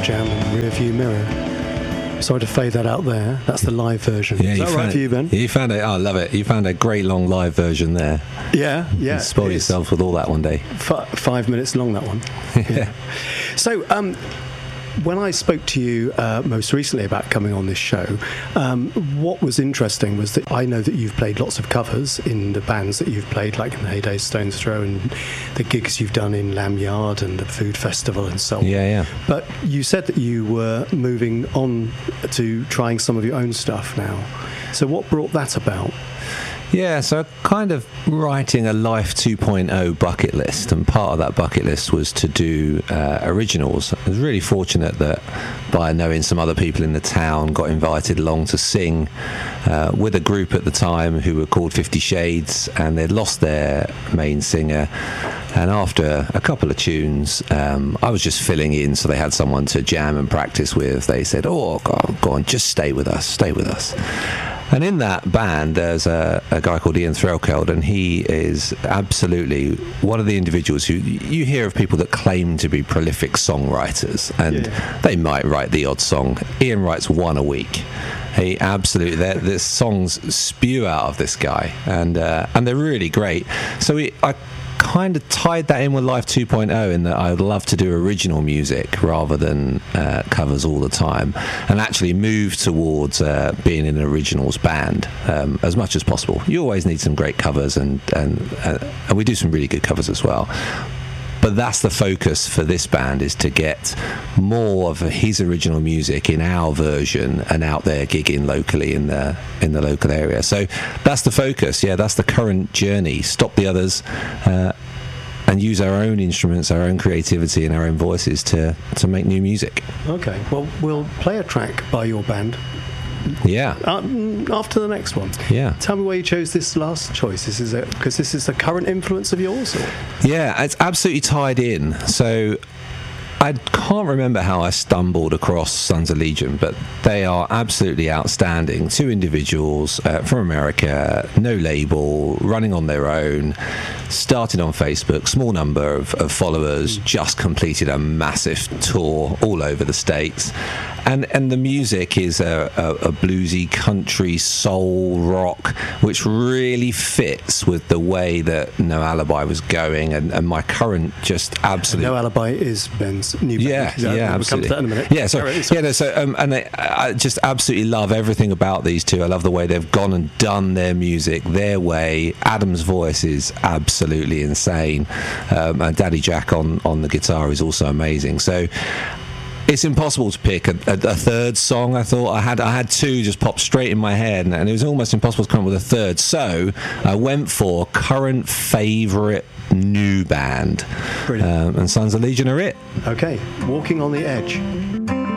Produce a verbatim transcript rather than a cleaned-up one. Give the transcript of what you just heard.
Jam and Rearview Mirror. Sorry to fade that out there. That's the live version. Yeah, Is that right for you, Ben? You found it. Oh, I love it. You found a great long live version there. Yeah, yeah. You spoil yourself with all that one day. F- five minutes long, that one. Yeah. So, um, when I spoke to you uh, most recently about coming on this show, um, what was interesting was that I know that you've played lots of covers in the bands that you've played, like in the heyday Stones Throw and the gigs you've done in Lamb Yard and the Food Festival and so on. Yeah, yeah. But you said that you were moving on to trying some of your own stuff now. So what brought that about? Yeah, so kind of writing a Life two point oh bucket list, and part of that bucket list was to do uh, originals. I was really fortunate that by knowing some other people in the town, got invited along to sing uh, with a group at the time who were called Fifty Shades, and they'd lost their main singer. And after a couple of tunes, um, I was just filling in, so they had someone to jam and practice with. They said, oh, go, go on, just stay with us, stay with us. And in that band, there's a, a guy called Ian Threlkeld, and he is absolutely one of the individuals who you hear of people that claim to be prolific songwriters, and yeah. they might write the odd song. Ian writes one a week. He absolutely, the songs spew out of this guy, and uh, and they're really great. So we, I kind of tied that in with Life two point oh, in that I would love to do original music rather than uh, covers all the time, and actually move towards uh, being in an originals band um, as much as possible. You always need some great covers, and and, uh, and we do some really good covers as well. But that's the focus for this band, is to get more of his original music in our version and out there gigging locally in the in the local area. So that's the focus. Yeah, that's the current journey. Stop the others uh, and use our own instruments, our own creativity and our own voices to, to make new music. Okay, well, we'll play a track by your band. Yeah. Uh, after the next one. Yeah. Tell me why you chose this last choice. This is because this is the current influence of yours, or? Yeah, it's absolutely tied in. So I can't remember how I stumbled across Sons of Legion, but they are absolutely outstanding. Two individuals uh, from America, no label, running on their own, started on Facebook, small number of, of followers, just completed a massive tour all over the States. And and the music is a, a, a bluesy country soul rock, which really fits with the way that No Alibi was going, and, and my current just absolute... No Alibi is Ben's new band. Yeah, yeah, we'll absolutely. come to that in a minute. Yeah, so, yeah, no, so um, and I, I just absolutely love everything about these two. I love the way they've gone and done their music their way. Adam's voice is absolutely insane, um, and Daddy Jack on, on the guitar is also amazing. So it's impossible to pick a, a, a third song. I thought I had I had two just pop straight in my head, and, and it was almost impossible to come up with a third. So I went for current favourite new band, um, and Sons of Legion are it. Okay, Walking on the Edge.